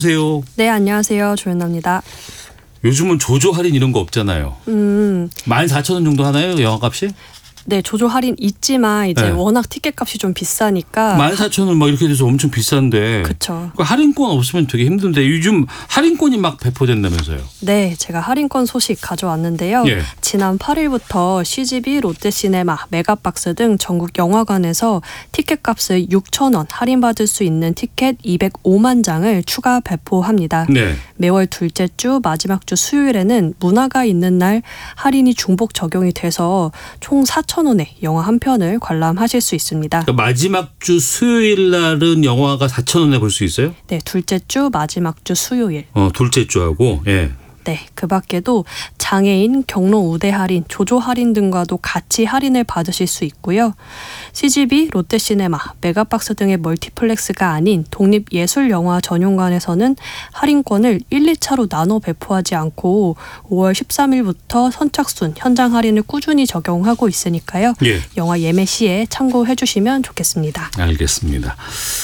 안녕하세요. 네, 안녕하세요. 조연아입니다. 요즘은 조조 할인 이런 거 없잖아요. 14,000원 정도 하나요? 영화값이? 네, 조조 할인 있지만 이제 네. 워낙 티켓값이 좀 비싸니까. 14,000원 막 이렇게 돼서 엄청 비싼데. 그렇죠. 할인권 없으면 되게 힘든데 요즘 할인권이 막 배포된다면서요. 네, 제가 할인권 소식 가져왔는데요. 예. 지난 8일부터 CGV, 롯데시네마, 메가박스 등 전국 영화관에서 티켓값을 6,000원 할인받을 수 있는 티켓 205만 장을 추가 배포합니다. 네. 매월 둘째 주 마지막 주 수요일에는 문화가 있는 날 할인이 중복 적용이 돼서 총 4,000원에 영화 한 편을 관람하실 수 있습니다. 그러니까 마지막 주 수요일 날은 영화가 4,000원에 볼 수 있어요? 네, 둘째 주 마지막 주 수요일. 둘째 주하고. 예. 네, 그 밖에도 장애인, 경로 우대 할인, 조조 할인 등과도 같이 할인을 받으실 수 있고요. CGV, 롯데시네마, 메가박스 등의 멀티플렉스가 아닌 독립예술영화 전용관에서는 할인권을 1, 2차로 나눠 배포하지 않고 5월 13일부터 선착순 현장 할인을 꾸준히 적용하고 있으니까요. 예. 영화 예매 시에 참고해 주시면 좋겠습니다. 알겠습니다.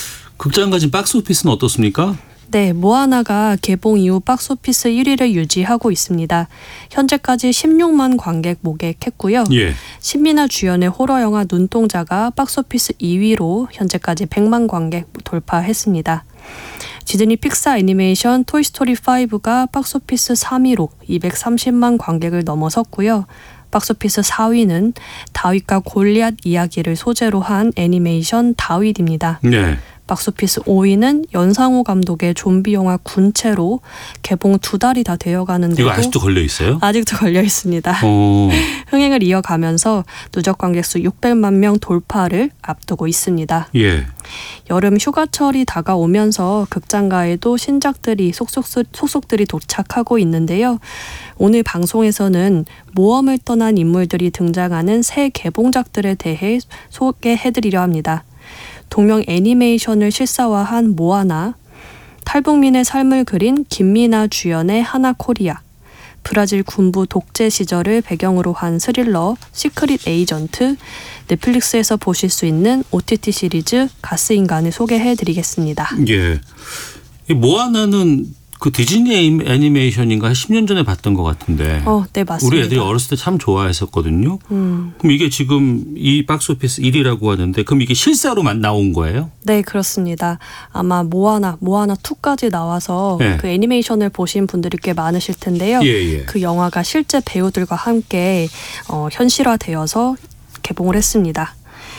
극장 가진 박스오피스는 어떻습니까? 네, 모아나가 개봉 이후 박스오피스 1위를 유지하고 있습니다. 현재까지 16만 관객 모객했고요. 예. 신민아 주연의 호러 영화 눈동자가 박스오피스 2위로 현재까지 100만 관객 돌파했습니다. 디즈니 픽사 애니메이션 토이스토리 5가 박스오피스 3위로 230만 관객을 넘어섰고요. 박스오피스 4위는 다윗과 골리앗 이야기를 소재로 한 애니메이션 다윗입니다. 네. 박스오피스 5위는 연상호 감독의 좀비 영화 군체로 개봉 2달이 다 되어가는데도 이거 아직도 걸려 있어요? 아직도 걸려 있습니다. 어. 흥행을 이어가면서 누적 관객수 600만 명 돌파를 앞두고 있습니다. 예. 여름 휴가철이 다가오면서 극장가에도 신작들이 속속들이 도착하고 있는데요. 오늘 방송에서는 모험을 떠난 인물들이 등장하는 새 개봉작들에 대해 소개해드리려 합니다. 동명 애니메이션을 실사화한 모아나, 탈북민의 삶을 그린 김미나 주연의 하나코리아, 브라질 군부 독재 시절을 배경으로 한 스릴러 시크릿 에이전트, 넷플릭스에서 보실 수 있는 OTT 시리즈 가스인간을 소개해드리겠습니다. 예. 이 모아나는 그 디즈니 애니메이션인가 한 10년 전에 봤던 것 같은데. 네, 맞습니다. 우리 애들이 어렸을 때 참 좋아했었거든요. 그럼 이게 지금 이 박스오피스 1위라고 하는데 그럼 이게 실사로만 나온 거예요? 네, 그렇습니다. 아마 모아나 2까지 나와서 예. 그 애니메이션을 보신 분들이 꽤 많으실 텐데요. 예. 그 영화가 실제 배우들과 함께 현실화되어서 개봉을 했습니다.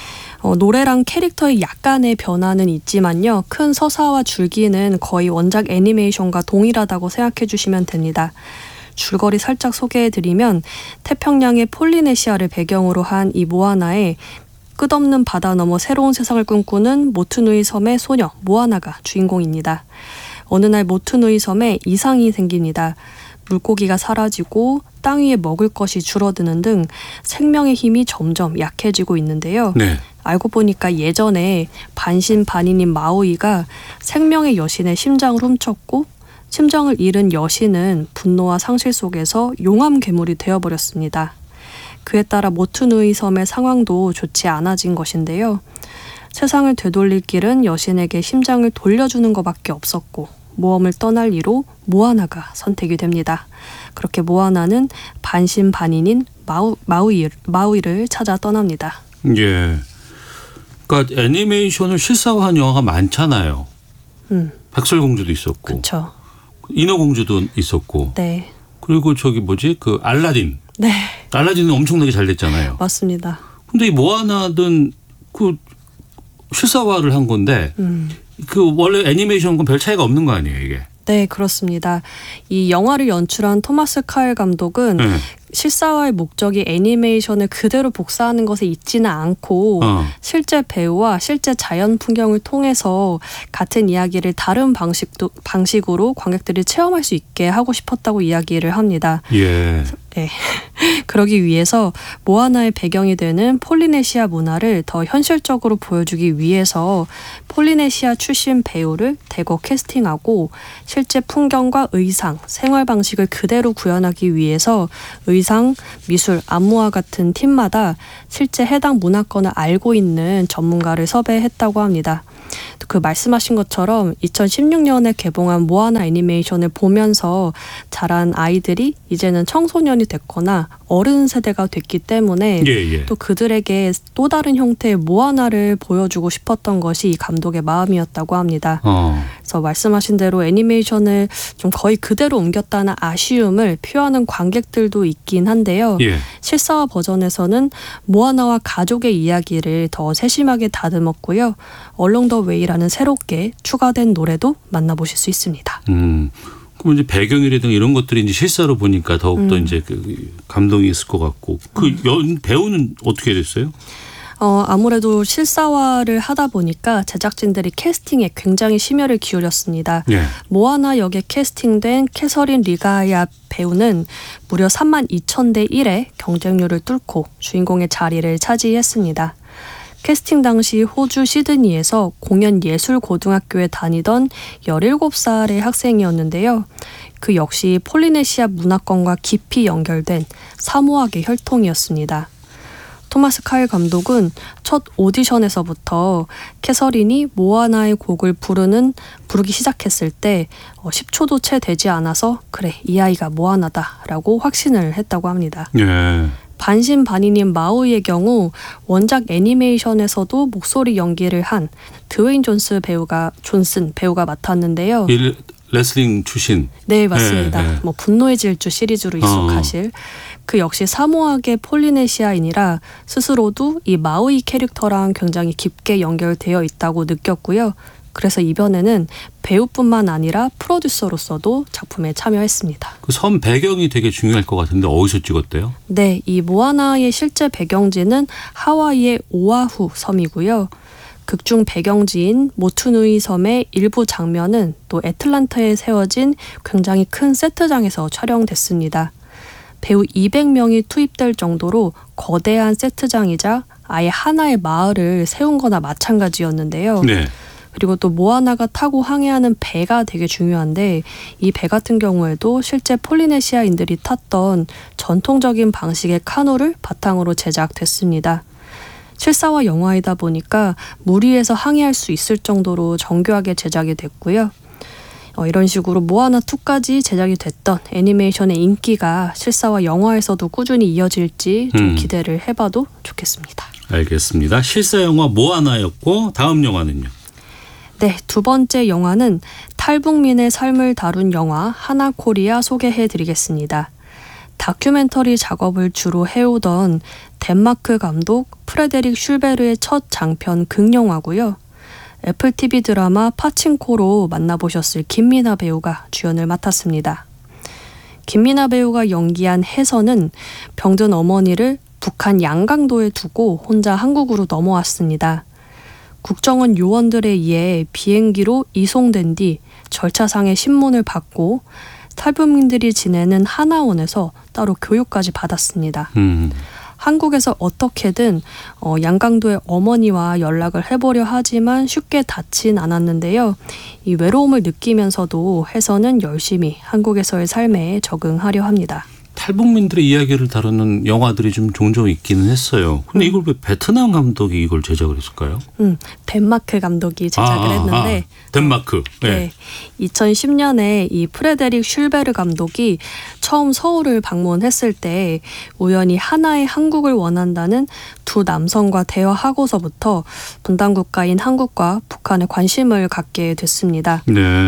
노래랑 캐릭터의 약간의 변화는 있지만요. 큰 서사와 줄기는 거의 원작 애니메이션과 동일하다고 생각해 주시면 됩니다. 줄거리 살짝 소개해드리면 태평양의 폴리네시아를 배경으로 한 이 모아나의 끝없는 바다 너머 새로운 세상을 꿈꾸는 모투누이 섬의 소녀 모아나가 주인공입니다. 어느 날 모투누이 섬에 이상이 생깁니다. 물고기가 사라지고 땅 위에 먹을 것이 줄어드는 등 생명의 힘이 점점 약해지고 있는데요. 네. 알고 보니까 예전에 반신반인인 마오이가 생명의 여신의 심장을 훔쳤고 심장을 잃은 여신은 분노와 상실 속에서 용암 괴물이 되어버렸습니다. 그에 따라 모투누이 섬의 상황도 좋지 않아진 것인데요. 세상을 되돌릴 길은 여신에게 심장을 돌려주는 것밖에 없었고 모험을 떠날 이로 모아나가 선택이 됩니다. 그렇게 모아나는 반신반인인 마우이를 찾아 떠납니다. 예. 그러니까 애니메이션을 실사화한 영화가 많잖아요. 백설공주도 있었고. 그렇죠. 인어공주도 있었고. 네. 그리고 그 알라딘. 네. 알라딘은 엄청나게 잘 됐잖아요. 맞습니다. 근데 이 모아나든 그 실사화를 한 건데 그 원래 애니메이션과 별 차이가 없는 거 아니에요, 이게? 네, 그렇습니다. 이 영화를 연출한 토마스 카일 감독은 실사화의 목적이 애니메이션을 그대로 복사하는 것에 있지는 않고 실제 배우와 실제 자연 풍경을 통해서 같은 이야기를 다른 방식으로 관객들이 체험할 수 있게 하고 싶었다고 이야기를 합니다. 예. 네. 그러기 위해서 모아나의 배경이 되는 폴리네시아 문화를 더 현실적으로 보여주기 위해서 폴리네시아 출신 배우를 대거 캐스팅하고 실제 풍경과 의상, 생활 방식을 그대로 구현하기 위해서 의상, 미술, 안무와 같은 팀마다 실제 해당 문화권을 알고 있는 전문가를 섭외했다고 합니다. 그 말씀하신 것처럼 2016년에 개봉한 모아나 애니메이션을 보면서 자란 아이들이 이제는 청소년이 됐거나 어른 세대가 됐기 때문에 또 그들에게 또 다른 형태의 모아나를 보여주고 싶었던 것이 이 감독의 마음이었다고 합니다. 그래서 말씀하신 대로 애니메이션을 좀 거의 그대로 옮겼다는 아쉬움을 표하는 관객들도 있긴 한데요. 실사화 버전에서는 모아나와 가족의 이야기를 더 세심하게 다듬었고요. Along the Way라는 새롭게 추가된 노래도 만나보실 수 있습니다. 그럼 이제 배경이라든가 이런 것들이 이제 실사로 보니까 더욱더 이제 그 감동이 있을 것 같고 그 배우는 어떻게 됐어요? 아무래도 실사화를 하다 보니까 제작진들이 캐스팅에 굉장히 심혈을 기울였습니다. 모아나 역에 캐스팅된 캐서린 리가야 배우는 무려 32,000대 1의 경쟁률을 뚫고 주인공의 자리를 차지했습니다. 캐스팅 당시 호주 시드니에서 공연예술고등학교에 다니던 17살의 학생이었는데요. 그 역시 폴리네시아 문화권과 깊이 연결된 사모아계 혈통이었습니다. 토마스 카일 감독은 첫 오디션에서부터 캐서린이 모아나의 곡을 부르기 시작했을 때 10초도 채 되지 않아서 그래 이 아이가 모아나다라고 확신을 했다고 합니다. 반신반인인 마우이의 경우 원작 애니메이션에서도 목소리 연기를 한 드웨인 존슨 배우가 맡았는데요. 레슬링 출신. 네, 맞습니다. 뭐 분노의 질주 시리즈로 익숙하실. 그 역시 사모아계 폴리네시아인이라 스스로도 이 마우이 캐릭터랑 굉장히 깊게 연결되어 있다고 느꼈고요. 그래서 이번에는 배우뿐만 아니라 프로듀서로서도 작품에 참여했습니다. 그 섬 배경이 되게 중요할 것 같은데 어디서 찍었대요? 네, 이 모아나의 실제 배경지는 하와이의 오아후 섬이고요. 극중 배경지인 모투누이 섬의 일부 장면은 또 애틀란타에 세워진 굉장히 큰 세트장에서 촬영됐습니다. 배우 200명이 투입될 정도로 거대한 세트장이자 아예 하나의 마을을 세운 거나 마찬가지였는데요. 그리고 또 모아나가 타고 항해하는 배가 되게 중요한데 이 배 같은 경우에도 실제 폴리네시아인들이 탔던 전통적인 방식의 카누를 바탕으로 제작됐습니다. 실사화 영화이다 보니까 물 위에서 항해할 수 있을 정도로 정교하게 제작이 됐고요. 이런 식으로 모아나2까지 제작이 됐던 애니메이션의 인기가 실사화 영화에서도 꾸준히 이어질지 좀 기대를 해봐도 좋겠습니다. 알겠습니다. 실사 영화 모아나였고 다음 영화는요? 네, 두 번째 영화는 탈북민의 삶을 다룬 영화 하나코리아 소개해드리겠습니다. 다큐멘터리 작업을 주로 해오던 덴마크 감독 프레데릭 슐베르의 첫 장편 극영화고요. 애플 TV 드라마 파친코로 만나보셨을 김미나 배우가 주연을 맡았습니다. 김미나 배우가 연기한 혜선은 병든 어머니를 북한 양강도에 두고 혼자 한국으로 넘어왔습니다. 국정원 요원들에 의해 비행기로 이송된 뒤 절차상의 신문을 받고 탈북민들이 지내는 하나원에서 따로 교육까지 받았습니다. 한국에서 어떻게든 양강도의 어머니와 연락을 해보려 하지만 쉽게 닿진 않았는데요. 이 외로움을 느끼면서도 혜선은 열심히 한국에서의 삶에 적응하려 합니다. 탈북민들의 이야기를 다루는 영화들이 좀 종종 있기는 했어요. 근데 이걸 왜 베트남 감독이 이걸 제작을 했을까요? 덴마크 감독이 제작을 했는데 덴마크. 네. 2010년에 이 프레데릭 슐베르 감독이 처음 서울을 방문했을 때 우연히 하나의 한국을 원한다는 두 남성과 대화하고서부터 분단 국가인 한국과 북한에 관심을 갖게 됐습니다.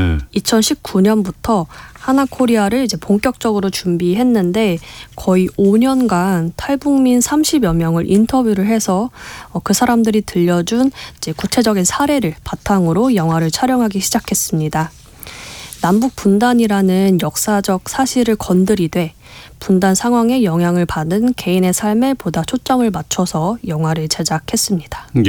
2019년부터 하나코리아를 이제 본격적으로 준비했는데 거의 5년간 탈북민 30여 명을 인터뷰를 해서 그 사람들이 들려준 이제 구체적인 사례를 바탕으로 영화를 촬영하기 시작했습니다. 남북 분단이라는 역사적 사실을 건드리되 분단 상황에 영향을 받은 개인의 삶에 보다 초점을 맞춰서 영화를 제작했습니다.